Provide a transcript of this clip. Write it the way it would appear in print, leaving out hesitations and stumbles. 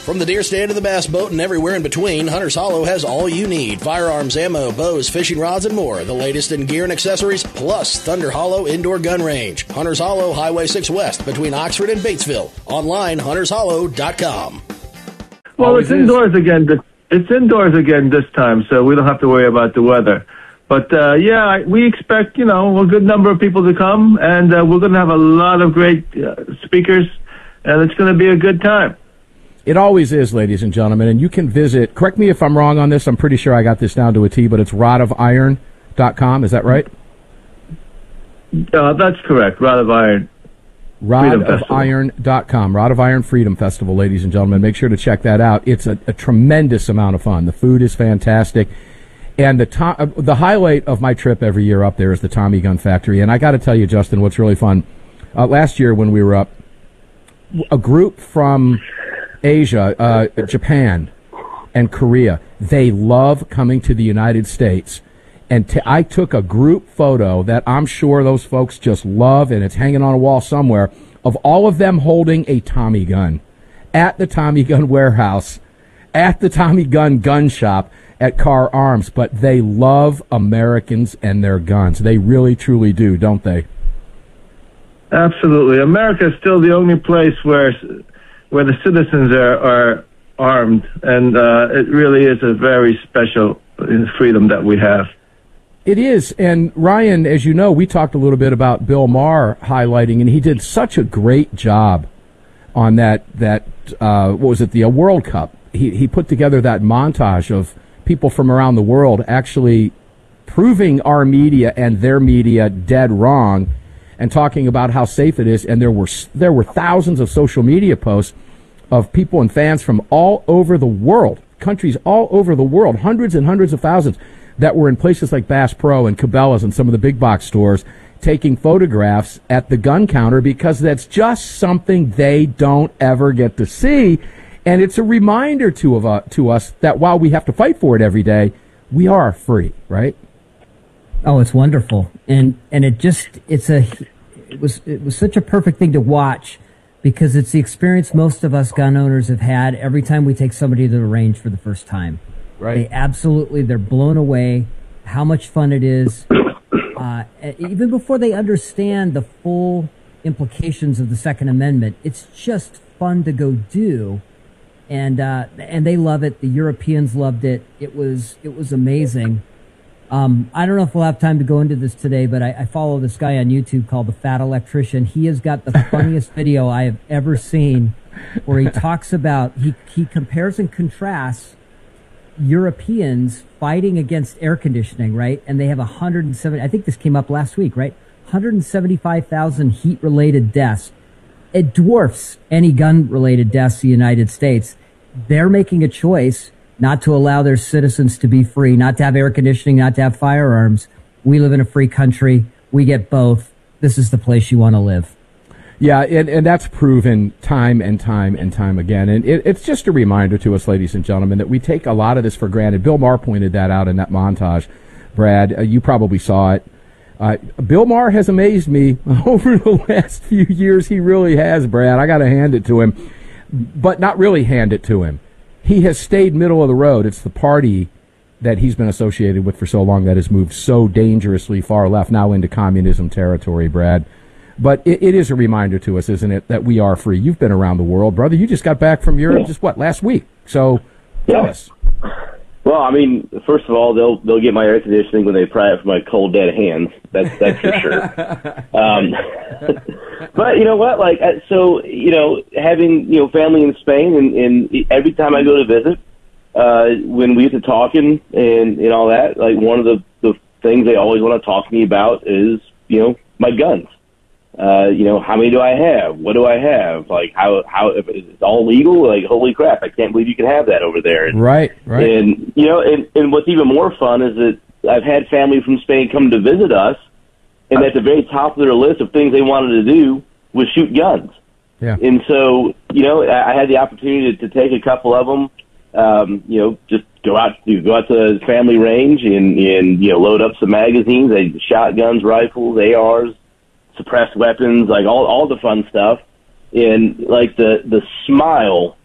From the deer stand to the bass boat and everywhere in between, Hunter's Hollow has all you need. Firearms, ammo, bows, fishing rods, and more. The latest in gear and accessories, plus Thunder Hollow Indoor Gun Range. Hunter's Hollow, Highway 6 West, between Oxford and Batesville. Online, huntershollow.com. Well, it's indoors again. It's indoors again this time, so we don't have to worry about the weather. But, we expect, a good number of people to come, and we're going to have a lot of great speakers, and it's going to be a good time. It always is, ladies and gentlemen, and you can visit, correct me if I'm wrong on this, I'm pretty sure I got this down to a T, but it's rodofiron.com, is that right? That's correct, Rod of Iron. Rodofiron.com, Rod of Iron Freedom Festival, ladies and gentlemen. Make sure to check that out. It's a tremendous amount of fun. The food is fantastic. And the highlight of my trip every year up there is the Tommy Gun Factory. And I got to tell you, Justin, what's really fun, last year when we were up, a group from Asia, Japan, and Korea, they love coming to the United States. And I took a group photo that I'm sure those folks just love, and it's hanging on a wall somewhere, of all of them holding a Tommy gun at the Tommy Gun Warehouse, at the Tommy Gun Gun Shop at Carr Arms. But they love Americans and their guns. They really, truly do, don't they? Absolutely. America is still the only place where the citizens are armed, and it really is a very special freedom that we have. It is, and Ryan, as you know, we talked a little bit about Bill Maher highlighting, and he did such a great job on that what was it, the World Cup. He put together that montage of people from around the world actually proving our media and their media dead wrong, and talking about how safe it is. And there were thousands of social media posts of people and fans from all over the world, countries all over the world, hundreds and hundreds of thousands, that were in places like Bass Pro and Cabela's and some of the big box stores taking photographs at the gun counter, because that's just something they don't ever get to see. And it's a reminder to us that while we have to fight for it every day, we are free, right? Oh, it's wonderful. And it was such a perfect thing to watch, because it's the experience most of us gun owners have had every time we take somebody to the range for the first time. Right. They're blown away how much fun it is. Even before they understand the full implications of the Second Amendment, it's just fun to go do. And they love it. The Europeans loved it. It was amazing. I don't know if we'll have time to go into this today, but I follow this guy on YouTube called The Fat Electrician. He has got the funniest video I have ever seen, where he talks about, he compares and contrasts Europeans fighting against air conditioning, right? And they have 170, I think this came up last week, right? 175,000 heat-related deaths. It dwarfs any gun-related deaths in the United States. They're making a choice not to allow their citizens to be free, not to have air conditioning, not to have firearms. We live in a free country. We get both. This is the place you want to live. Yeah, and that's proven time and time and time again. And it's just a reminder to us, ladies and gentlemen, that we take a lot of this for granted. Bill Maher pointed that out in that montage. Brad, you probably saw it. Bill Maher has amazed me over the last few years. He really has, Brad. I got to hand it to him, but not really hand it to him. He has stayed middle of the road. It's the party that he's been associated with for so long that has moved so dangerously far left, now into communism territory, Brad. But it is a reminder to us, isn't it, that we are free. You've been around the world, brother. You just got back from Europe, last week? So, yes. Well, I mean, first of all, they'll get my air conditioning when they pry it from my cold, dead hands. That's for sure. But you know what? Having family in Spain, and every time I go to visit, when we get to talking and all that, like, one of the things they always want to talk to me about is my guns. How many do I have? What do I have? Like, how if it's all legal? Like, holy crap, I can't believe you can have that over there. And, right. And, and what's even more fun is that I've had family from Spain come to visit us, and at the very top of their list of things they wanted to do was shoot guns. Yeah. And so, I had the opportunity to take a couple of them, just go out to the family range and load up some magazines, like shotguns, rifles, ARs, suppressed weapons, like all the fun stuff. And like the smile